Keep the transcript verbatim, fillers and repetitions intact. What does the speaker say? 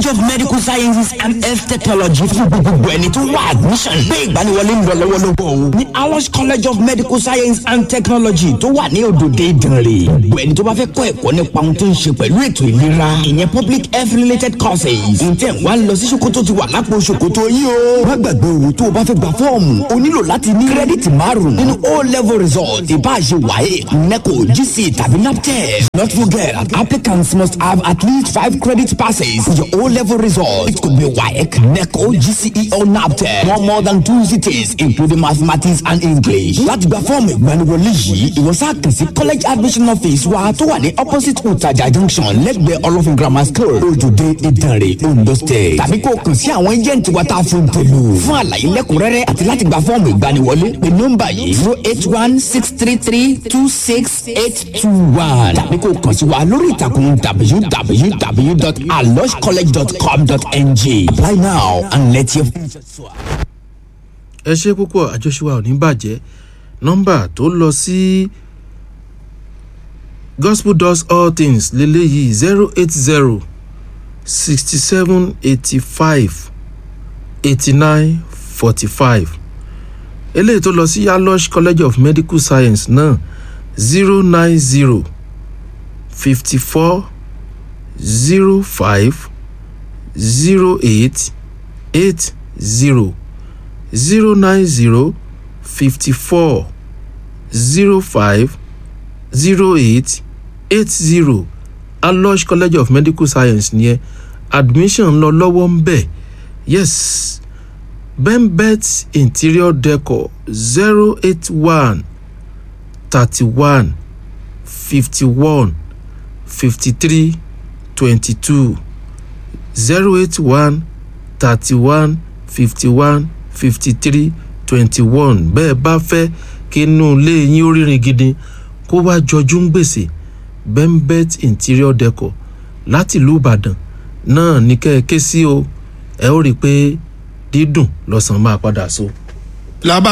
of Medical Sciences and Health Technology fún gbogbo ẹni tó wá admission. Gbé ìgbaniwọlé ń lọ lọ́wọ́lọ́wọ́ o. Ní Alosh College of Medical Science and Technology tó wà ní Òdòdó Ìdànrè. Gbogbo ẹni tó bá fẹ́ kọ́ ẹ̀kọ́ nípa ohun tó ń ṣe pẹ̀lú ètò ìlera. Ìyẹn public health related courses. Ǹjẹ́ wàá lọ sí Sokoto ti wà lápò Sokoto yìí o. Má gbàgbé owó tó o bá fẹ́ gba fọ́ọ̀mù. O nílò láti ní kírẹ́dìtì márùn-ún nínú O level result. Ìbáṣe WAEC, NECO, G C tàbí NAPTEP. Not forget, applicants must have at least five credit passes for your O level result. It could be WAEC, NECO, G C E or NAPTEP. No more than two cities, including mathematics and English. Láti gba fọ́ọ̀mù ìgbaniwọlé yìí, ìwọ sáà kàn sí college admission office wa tó wà ní opposite Utaja junction lẹ́gbẹ̀ẹ́ Olófin grammar school, Òdòdó Ìdànrè, Ondo State. Tàbí kó kàn sí àwọn agent wa tá a fún tèlú. Fún àlàyé lẹ́kùnrẹ́rẹ́ àti láti gba fọ́ọ̀mù ìgbaniwọlé, pè nọ́mbà yìí zero eight one six three three two six eight two one. Tàbí kó kàn sí wa lórí ìtàkùn w w w dot alosh college dot com dot n g. Apply now and let your future soar. Ẹ ṣe púpọ̀ àjọṣewà ò ní bàjẹ́. Nọ́mbà tó lọ sí Gospel Does All Things lélẹ́yìí zero eight zero sixty seven eighty five eighty nine forty five. Eléyìí tó lọ sí Alosh College of Medical Science náà zero nine zero fifty four zero five zero eight eight zero zero nine zero fifty four zero five zero eight eight zero. Alosh College of Medical Science ní ẹ admission lọ lọ́wọ́ ń bẹ̀. Yes, Bembet Interior Decor zero eight one thirty one fifty one fifty three twenty two zero eight one thirty one fifty one fifty three twenty one. Bẹ́ẹ̀ bá fẹ́ kí inú ilé yín ó rírin gidi kó wá jọjú ń gbèsè, Bembet Interior Decor láti ìlú Ìbàdàn náà ní kẹ́ ẹ ké sí o. Ẹ ó rí i pé dídùn lọ́sàn máa padà so.